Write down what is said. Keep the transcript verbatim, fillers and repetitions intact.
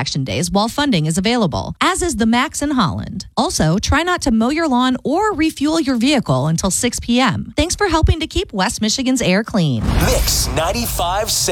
action days while funding is available, as is the Max in Holland. Also, try not to mow your lawn or refuel your vehicle until six p.m. Thanks for helping to keep West Michigan's air clean. Mix ninety-five point seven.